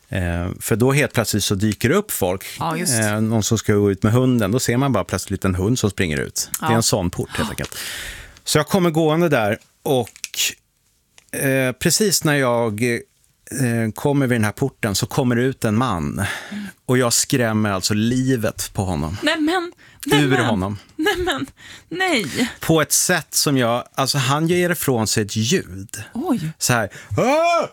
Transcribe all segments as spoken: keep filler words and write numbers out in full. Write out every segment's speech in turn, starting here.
Eh, för då helt plötsligt så dyker det upp folk. Ja, just. Eh, någon som ska gå ut med hunden. Då ser man bara plötsligt en hund som springer ut. Ja. Det är en sån port helt enkelt. Så jag kommer gående där och eh, precis när jag eh, kommer vid den här porten så kommer det ut en man. Och jag skrämmer alltså livet på honom. Nej men, nej Ur men, honom. Nej men, nej. På ett sätt som jag, alltså han ger ifrån sig ett ljud. Oj. Så här. Aah!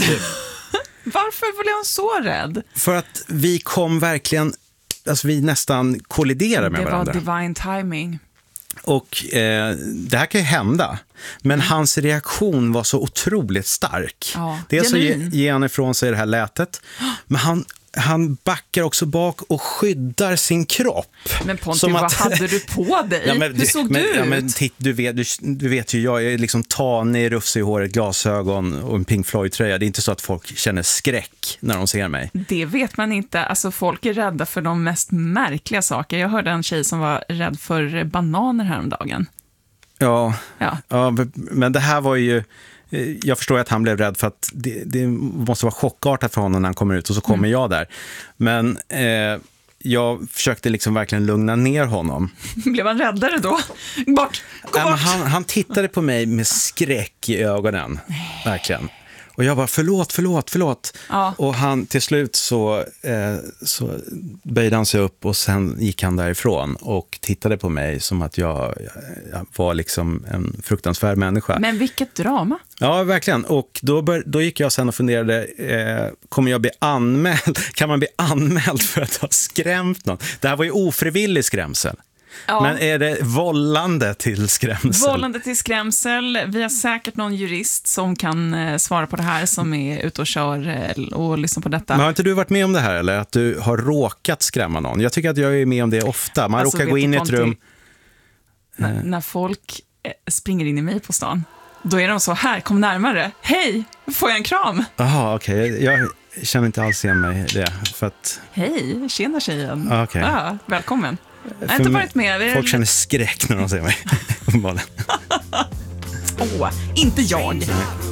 Varför blev han så rädd? För att vi kom verkligen, alltså vi nästan kolliderade med det varandra. Det var divine timing. Och eh, det här kan ju hända. Men mm. hans reaktion var så otroligt stark. Ja, Dels så ge, ger han ifrån sig det här lätet. Men han, han backar också bak och skyddar sin kropp. Men Ponty, vad att, hade du på dig? Ja, men, Hur såg men, du ut? Ja, men, titt, du, vet, du, du vet ju, jag är liksom tanig, rufsig i håret, glasögon och en Pink Floyd-tröja. Det är inte så att folk känner skräck när de ser mig. Det vet man inte. Alltså, folk är rädda för de mest märkliga saker. Jag hörde en tjej som var rädd för bananer häromdagen. Ja, ja. ja men det här var ju... Jag förstår att han blev rädd för att det, det måste vara chockartat för honom när han kommer ut och så kommer mm. jag där. Men eh, jag försökte liksom verkligen lugna ner honom. Blev han räddare då? Bort! Gå äh, bort! Han, han tittade på mig med skräck i ögonen. Nej. Verkligen. Och jag bara, förlåt, förlåt, förlåt. Ja. Och han till slut så, eh, så böjde han sig upp och sen gick han därifrån och tittade på mig som att jag, jag var liksom en fruktansvärd människa. Men vilket drama. Ja, verkligen. Och då, bör, då gick jag sen och funderade, eh, kommer jag bli anmäld? Kan man bli anmäld för att ha skrämt någon? Det här var ju ofrivillig skrämsel. Ja. Men är det vållande till skrämsel? Vållande till skrämsel. Vi har säkert någon jurist som kan eh, svara på det här, som är ute och kör eh, och lyssnar på detta. Men har inte du varit med om det här, eller att du har råkat skrämma någon? Jag tycker att jag är med om det ofta. Man alltså, råkar gå in i ett rum. När, när folk eh, springer in i mig på stan, då är de så här, kom närmare. Hej, får jag en kram? Jaha, okej. Okay. Jag känner inte alls igen mig det. För att... Hej, tjena tjejen. Okay. Ja, välkommen. Jag har inte varit med. Folk känner skräck när de ser mig. Åh, oh, inte jag.